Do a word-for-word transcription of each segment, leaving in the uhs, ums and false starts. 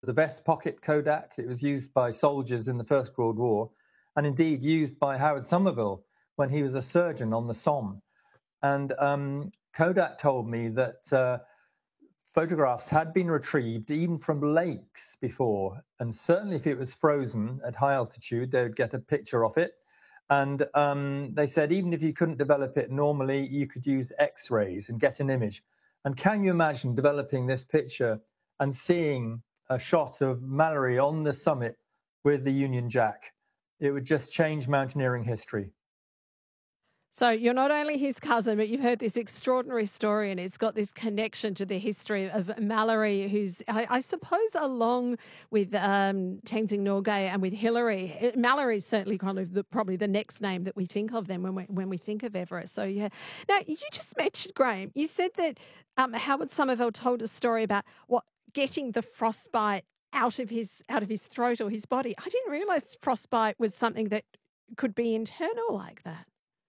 the vest pocket Kodak. It was used by soldiers in the First World War, and indeed used by Howard Somerville when he was a surgeon on the Somme. And um, Kodak told me that uh, photographs had been retrieved even from lakes before, and certainly if it was frozen at high altitude, they would get a picture of it. And um, they said even if you couldn't develop it normally, you could use X-rays and get an image. And can you imagine developing this picture and seeing a shot of Mallory on the summit with the Union Jack? It would just change mountaineering history. So you're not only his cousin, but you've heard this extraordinary story, and it's got this connection to the history of Mallory, who's, I, I suppose, along with um, Tenzing Norgay and with Hillary. Mallory is certainly kind of the, probably the next name that we think of then when we, when we think of Everest. So, yeah. Now, you just mentioned, Graham, you said that um, Howard Somerville told a story about what getting the frostbite out of his out of his throat or his body. I didn't realise frostbite was something that could be internal like that.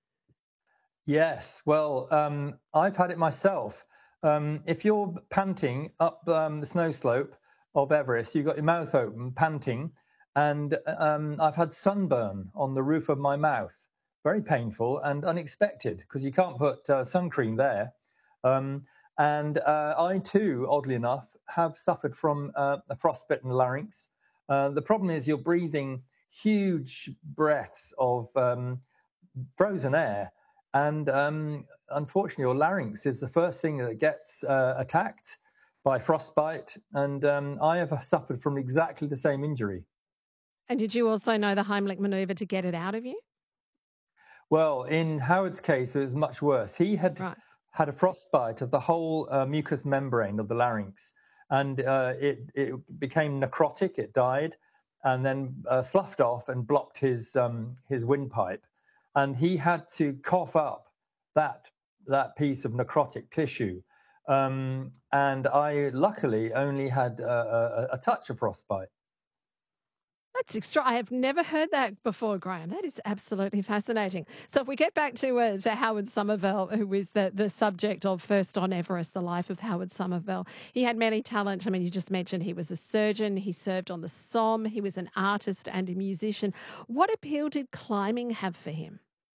Yes, well, um, I've had it myself. Um, if you're panting up um, the snow slope of Everest, you've got your mouth open, panting, and um, I've had sunburn on the roof of my mouth. Very painful and unexpected because you can't put uh, sun cream there. Um, and uh, I too, oddly enough, have suffered from uh, a frostbitten larynx. Uh, the problem is you're breathing huge breaths of um, frozen air. And um, unfortunately, your larynx is the first thing that gets uh, attacked by frostbite. And um, I have suffered from exactly the same injury. And did you also know the Heimlich manoeuvre to get it out of you? Well, in Howard's case, it was much worse. He had right. had a frostbite of the whole uh, mucous membrane of the larynx. And uh, it, it became necrotic, it died, and then uh, sloughed off and blocked his, um, his windpipe. And he had to cough up that that piece of necrotic tissue. Um, and I luckily only had a, a, a touch of frostbite. That's extra. I have never heard that before, Graham. That is absolutely fascinating. So if we get back to, uh, to Howard Somerville, who is the, the subject of First on Everest, the life of Howard Somerville, he had many talents. I mean, you just mentioned he was a surgeon. He served on the Somme. He was an artist and a musician. What appeal did climbing have for him?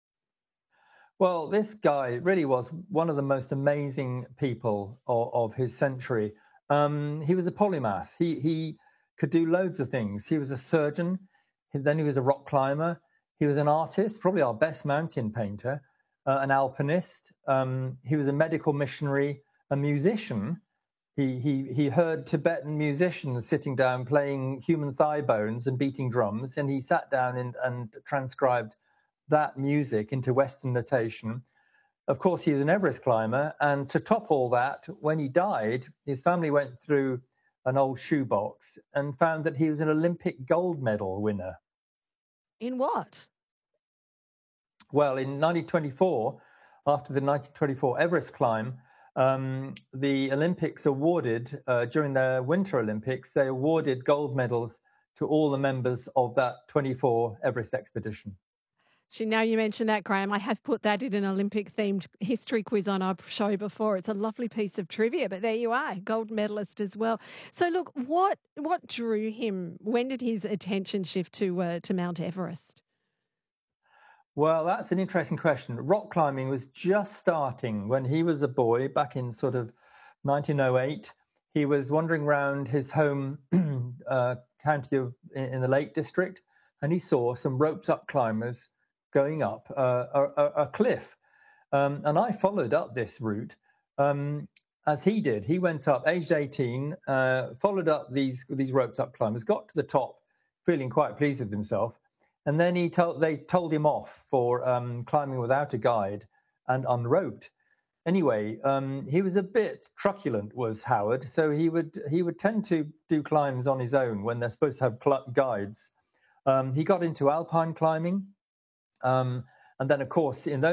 Well, this guy really was one of the most amazing people of, of his century. Um, he was a polymath. He, he could do loads of things. He was a surgeon. Then he was a rock climber. He was an artist, probably our best mountain painter, uh, an alpinist. Um, he was a medical missionary, a musician. He, he, he heard Tibetan musicians sitting down playing human thigh bones and beating drums, and he sat down and, and transcribed that music into Western notation. Of course, he was an Everest climber, and to top all that, when he died, his family went through an old shoebox and found that he was an Olympic gold medal winner. In what? Well, in nineteen twenty-four, after the nineteen twenty-four Everest climb, um, the Olympics awarded, uh, during the Winter Olympics, they awarded gold medals to all the members of that twenty-four Everest expedition. Now you mentioned that, Graham, I have put that in an Olympic-themed history quiz on our show before. It's a lovely piece of trivia, but there you are, gold medalist as well. So, look, what what drew him? When did his attention shift to uh, to Mount Everest? Well, that's an interesting question. Rock climbing was just starting when he was a boy back in sort of nineteen oh eight. He was wandering around his home uh, county of in the Lake District, and he saw some ropes-up climbers going up uh, a, a cliff. Um, and I followed up this route um, as he did. He went up, aged eighteen, uh, followed up these these ropes up climbers, got to the top, feeling quite pleased with himself. And then he told, they told him off for um, climbing without a guide and unroped. Anyway, um, he was a bit truculent, was Howard. So he would he would tend to do climbs on his own when they're supposed to have cl- guides. Um, he got into alpine climbing. Um, and then, of course, in those